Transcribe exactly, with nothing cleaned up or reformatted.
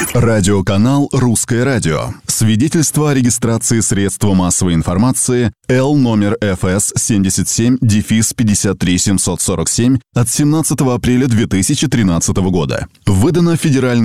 Радиоканал «Русское радио». Свидетельство о регистрации средства массовой информации Л номер Ф С семьдесят семь пятьдесят три семьсот сорок семь от семнадцатого апреля две тысячи тринадцатого года. Выдано Федеральным